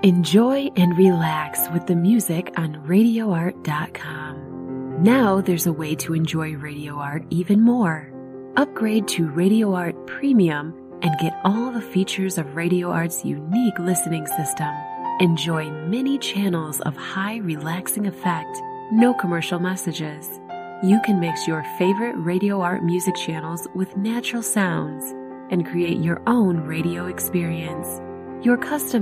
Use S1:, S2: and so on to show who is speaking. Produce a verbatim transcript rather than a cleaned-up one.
S1: Enjoy and relax with the music on radio art dot com. Now there's a way to enjoy Radio Art even more. Upgrade to Radio Art Premium and get all the features of Radio Art's unique listening system. Enjoy many channels of high relaxing effect, no commercial messages. You can mix your favorite Radio Art music channels with natural sounds and create your own radio experience. Your custom